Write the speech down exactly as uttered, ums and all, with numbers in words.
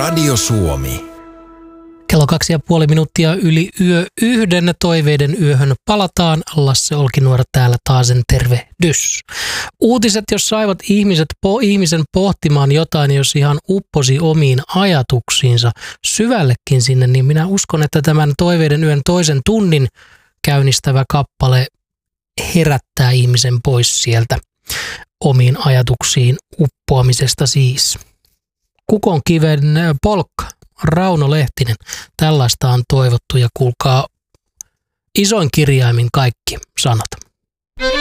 Radio Suomi. Kello kaksi ja puoli minuuttia yli yö yhden toiveiden yöhön palataan. Lasse Olkinuora täällä taasen tervehdys. Uutiset, jos saivat ihmiset, po, ihmisen pohtimaan jotain, jos ihan upposi omiin ajatuksiinsa syvällekin sinne, niin minä uskon, että tämän toiveiden yön toisen tunnin käynnistävä kappale herättää ihmisen pois sieltä omiin ajatuksiin uppoamisesta siis. Kukonkiven polkka. Rauno Lehtinen. Tällaista on toivottu ja kuulkaa isoin kirjaimin kaikki sanat.